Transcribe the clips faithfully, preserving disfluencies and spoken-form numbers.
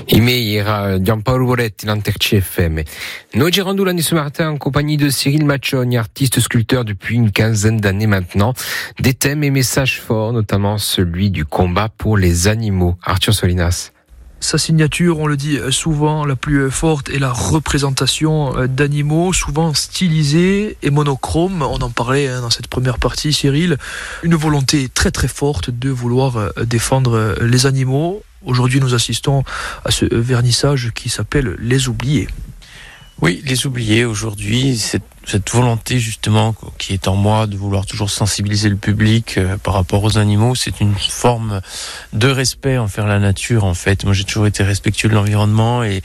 Email era Giampaolo Boretti, l'Anterci F M. Noi Girandolani ce matin en compagnie de Cyril Machogne, artiste sculpteur depuis une quinzaine d'années maintenant. Des thèmes et messages forts, notamment celui du combat pour les animaux. Arthur Solinas. Sa signature, on le dit souvent, la plus forte est la représentation d'animaux, souvent stylisés et monochromes. On en parlait dans cette première partie, Cyril. Une volonté très très forte de vouloir défendre les animaux. Aujourd'hui, nous assistons à ce vernissage qui s'appelle Les Oubliés. Oui, Les Oubliés, aujourd'hui, cette, cette volonté justement qui est en moi de vouloir toujours sensibiliser le public euh, par rapport aux animaux, c'est une forme de respect envers la nature en fait. Moi j'ai toujours été respectueux de l'environnement et,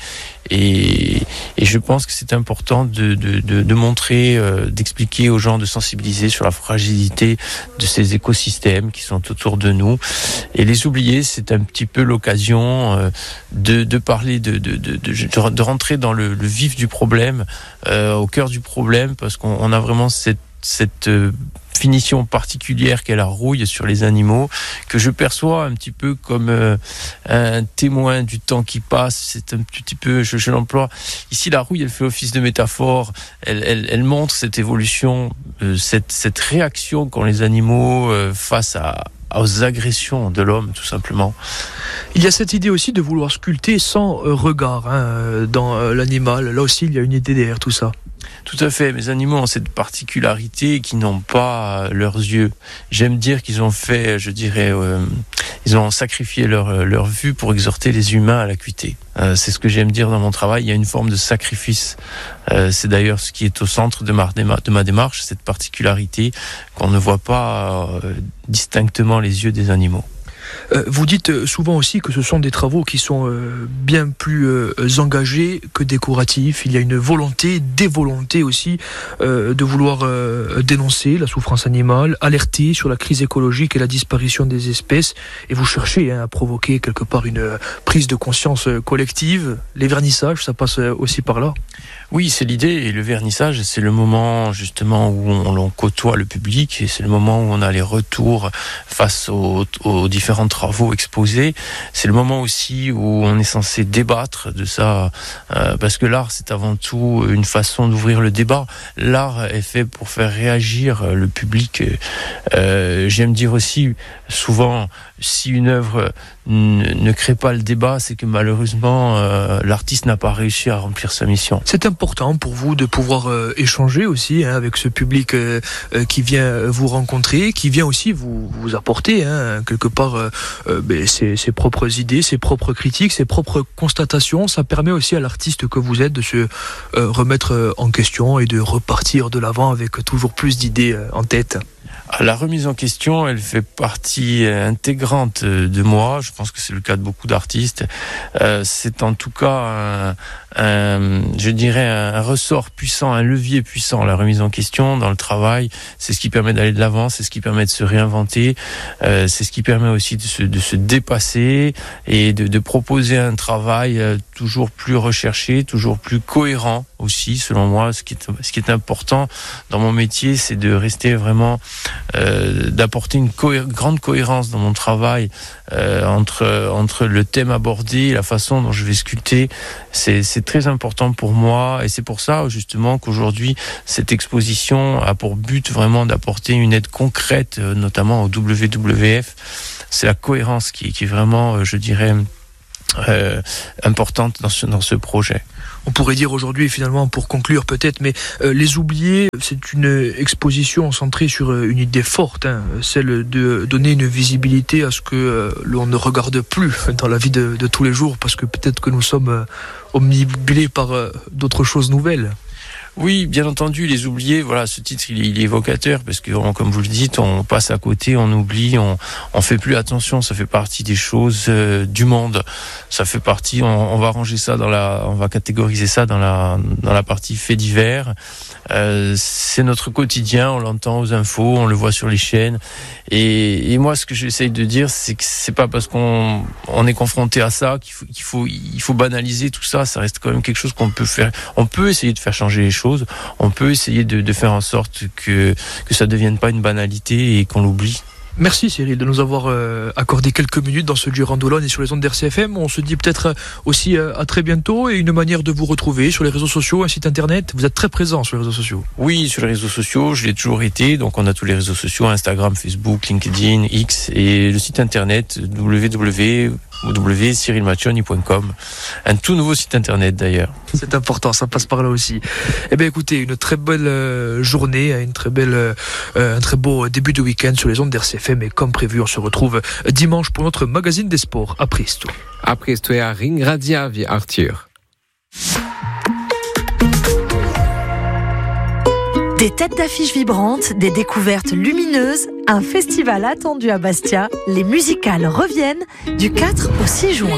et, et je pense que c'est important de, de, de, de montrer, euh, d'expliquer aux gens, de sensibiliser sur la fragilité de ces écosystèmes qui sont autour de nous. Et Les Oubliés, c'est un petit peu l'occasion euh, de, de parler, de, de, de, de, de rentrer dans le, le vif du problème, euh, au cœur du problème, parce qu'on on a vraiment cette, cette euh, finition particulière qu'est la rouille sur les animaux, que je perçois un petit peu comme euh, un témoin du temps qui passe. C'est un petit peu, je, je l'emploie. Ici, la rouille, elle fait office de métaphore. Elle, elle, elle montre cette évolution, euh, cette, cette réaction qu'ont les animaux euh, face à aux agressions de l'homme, tout simplement. Il y a cette idée aussi de vouloir sculpter sans regard hein, dans l'animal. Là aussi, il y a une idée derrière tout ça. Tout à fait. Mes animaux ont cette particularité qu'ils n'ont pas leurs yeux. J'aime dire qu'ils ont fait, je dirais, euh, ils ont sacrifié leur, leur vue pour exhorter les humains à l'acuité. Euh, c'est ce que j'aime dire dans mon travail. Il y a une forme de sacrifice. Euh, c'est d'ailleurs ce qui est au centre de ma, de ma démarche, cette particularité qu'on ne voit pas euh, distinctement les yeux des animaux. Euh, vous dites souvent aussi que ce sont des travaux qui sont euh, bien plus euh, engagés que décoratifs. Il y a une volonté, des volontés aussi, euh, de vouloir euh, dénoncer la souffrance animale, alerter sur la crise écologique et la disparition des espèces. Et vous cherchez hein, à provoquer quelque part une prise de conscience collective. Les vernissages, ça passe aussi par là. Oui, c'est l'idée. Et le vernissage, c'est le moment justement où on, on côtoie le public et c'est le moment où on a les retours face aux, aux différents travaux exposés. C'est le moment aussi où on est censé débattre de ça, euh, parce que l'art, c'est avant tout une façon d'ouvrir le débat. L'art est fait pour faire réagir le public. Euh, j'aime dire aussi souvent, si une œuvre ne, ne crée pas le débat, c'est que malheureusement, euh, l'artiste n'a pas réussi à remplir sa mission. C'est important pour vous de pouvoir euh, échanger aussi hein, avec ce public euh, euh, qui vient vous rencontrer, qui vient aussi vous, vous apporter hein, quelque part euh, euh, ben, ses, ses propres idées, ses propres critiques, ses propres constatations. Ça permet aussi à l'artiste que vous êtes de se euh, remettre en question et de repartir de l'avant avec toujours plus d'idées euh, en tête. La remise en question, elle fait partie intégrante de moi. Je pense que c'est le cas de beaucoup d'artistes. Euh, c'est en tout cas un, un, je dirais un ressort puissant, un levier puissant. La remise en question dans le travail, c'est ce qui permet d'aller de l'avant, c'est ce qui permet de se réinventer, euh, c'est ce qui permet aussi de se, de se dépasser et de, de proposer un travail toujours plus recherché, toujours plus cohérent aussi, selon moi. Ce qui est, ce qui est important dans mon métier, c'est de rester vraiment Euh, d'apporter une cohé- grande cohérence dans mon travail euh, entre entre le thème abordé et la façon dont je vais sculpter. C'est c'est très important pour moi et c'est pour ça justement qu'aujourd'hui cette exposition a pour but vraiment d'apporter une aide concrète, euh, notamment au W W F. C'est la cohérence qui qui est vraiment, euh, je dirais, euh, importante dans ce dans ce projet. On pourrait dire aujourd'hui, finalement, pour conclure peut-être, mais euh, Les Oubliés, c'est une exposition centrée sur une idée forte, hein, celle de donner une visibilité à ce que euh, l'on ne regarde plus dans la vie de, de tous les jours, parce que peut-être que nous sommes euh, omnibulés par euh, d'autres choses nouvelles. Oui, bien entendu, Les Oubliés, voilà, ce titre, il est, il est évocateur parce que, on, comme vous le dites, on passe à côté, on oublie, on, on fait plus attention. Ça fait partie des choses euh, du monde. Ça fait partie. On, on va ranger ça dans la, on va catégoriser ça dans la, dans la partie faits divers. Euh, c'est notre quotidien. On l'entend aux infos, on le voit sur les chaînes. Et, et moi, ce que j'essaye de dire, c'est que c'est pas parce qu'on, on est confronté à ça qu'il faut, qu'il faut, il faut banaliser tout ça. Ça reste quand même quelque chose qu'on peut faire. On peut essayer de faire changer les choses. On peut essayer de, de faire en sorte que, que ça ne devienne pas une banalité et qu'on l'oublie. Merci Cyril de nous avoir euh, accordé quelques minutes dans ce Girandolone et sur les ondes d'R C F M. On se dit peut-être aussi euh, à très bientôt et une manière de vous retrouver sur les réseaux sociaux, un site internet. Vous êtes très présent sur les réseaux sociaux. Oui, sur les réseaux sociaux, je l'ai toujours été. Donc on a tous les réseaux sociaux, Instagram, Facebook, LinkedIn, X et le site internet w w w point cyril machoni point com. Un tout nouveau site internet d'ailleurs. C'est important, ça passe par là aussi. Eh bien écoutez, une très belle euh, journée, une très belle, euh, un très beau début de week-end sur les ondes d'R C F M et comme prévu, on se retrouve dimanche pour notre magazine des sports à Presto. À Presto et à Ringradia via Arthur. Des têtes d'affiches vibrantes, des découvertes lumineuses, un festival attendu à Bastia, les musicales reviennent du quatre au six juin.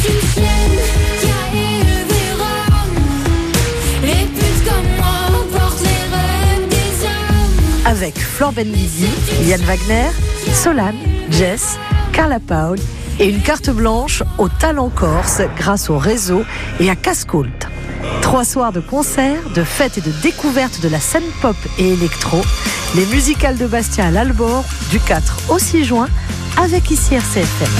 Avec Flor Benguigui, Yann Wagner, Solane, Jess, Carla Paul et une carte blanche au talent corse grâce au réseau et à Cascoult. Trois soirs de concerts, de fêtes et de découvertes de la scène pop et électro. Les musicales de Bastia à l'Albor du quatre au six juin avec ici R C F M.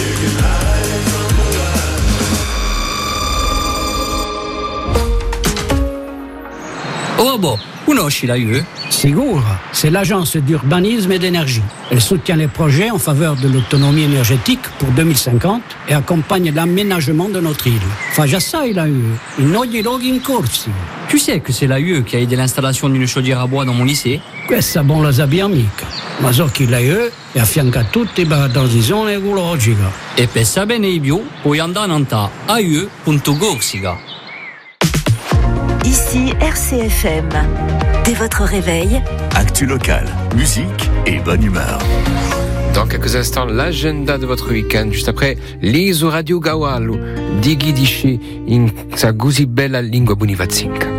Oh bon, conosci la U E? Sicuro, c'est l'agence d'urbanisme et d'énergie. Elle soutient les projets en faveur de l'autonomie énergétique pour deux mille cinquante et accompagne l'aménagement de notre île. Fa già sai la U E, in ogni luogo in corsi. Tu sais que c'est la U E qui a aidé l'installation d'une chaudière à bois dans mon lycée? Questa bon la sappiamo mica. Ma so che la U E è affianca a tutti per la transizione ecologica. E per sapere i più, puoi andare a a u e punto corsica. Ici R C F M. Dès votre réveil, actu local, musique et bonne humeur. Dans quelques instants, l'agenda de votre week-end, juste après l'Iso Radio Gawalo, Digi Dici in sa così bella lingua Bonifazinca.